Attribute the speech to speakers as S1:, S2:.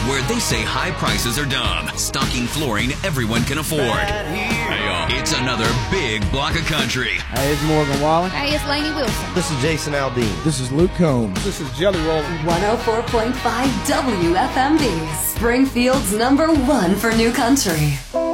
S1: where they say high prices are dumb, stocking flooring everyone can afford. Hey, it's another big block of country.
S2: Hey, it's Morgan Wallen.
S3: Hey, it's Lainey Wilson.
S4: This is Jason Aldean.
S2: This is Luke Combs.
S5: This is Jelly Roll.
S6: 104.5 WFMD, Springfield's #1 for new country.